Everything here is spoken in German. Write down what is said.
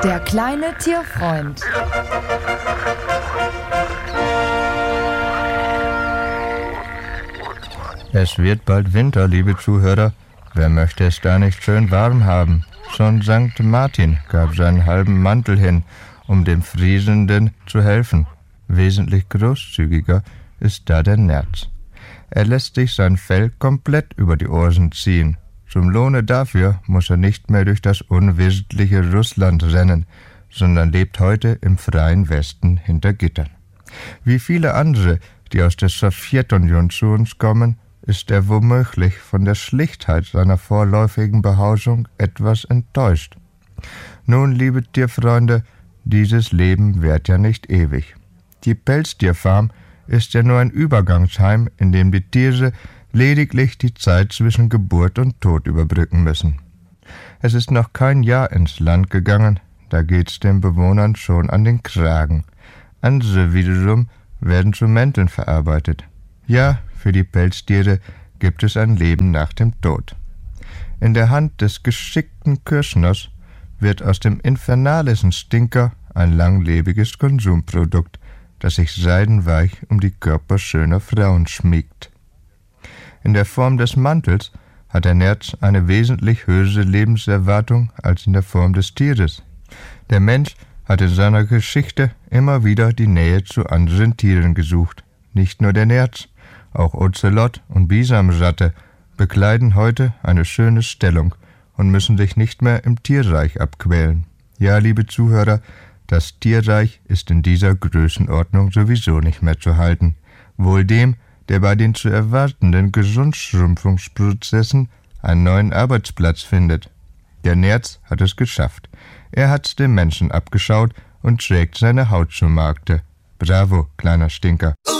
Der kleine Tierfreund. Es wird bald Winter, liebe Zuhörer. Wer möchte es da nicht schön warm haben? Schon St. Martin gab seinen halben Mantel hin, um dem Friesenden zu helfen. Wesentlich großzügiger ist da der Nerz. Er lässt sich sein Fell komplett über die Ohren ziehen. Zum Lohne dafür muss er nicht mehr durch das unwesentliche Russland rennen, sondern lebt heute im freien Westen hinter Gittern. Wie viele andere, die aus der Sowjetunion zu uns kommen, ist er womöglich von der Schlichtheit seiner vorläufigen Behausung etwas enttäuscht. Nun, liebe Tierfreunde, dieses Leben währt ja nicht ewig. Die Pelztierfarm ist ja nur ein Übergangsheim, in dem die Tiere lediglich die Zeit zwischen Geburt und Tod überbrücken müssen. Es ist noch kein Jahr ins Land gegangen, da geht's den Bewohnern schon an den Kragen. Andere wiederum werden zu Mänteln verarbeitet. Ja, für die Pelztiere gibt es ein Leben nach dem Tod. In der Hand des geschickten Kürschners wird aus dem infernalischen Stinker ein langlebiges Konsumprodukt, das sich seidenweich um die Körper schöner Frauen schmiegt. In der Form des Mantels hat der Nerz eine wesentlich höhere Lebenserwartung als in der Form des Tieres. Der Mensch hat in seiner Geschichte immer wieder die Nähe zu anderen Tieren gesucht. Nicht nur der Nerz, auch Ozelot und Bisamratte bekleiden heute eine schöne Stellung und müssen sich nicht mehr im Tierreich abquälen. Ja, liebe Zuhörer, das Tierreich ist in dieser Größenordnung sowieso nicht mehr zu halten. Wohl dem, der bei den zu erwartenden Gesundschrumpfungsprozessen einen neuen Arbeitsplatz findet. Der Nerz hat es geschafft. Er hat's dem Menschen abgeschaut und trägt seine Haut zum Markte. Bravo, kleiner Stinker.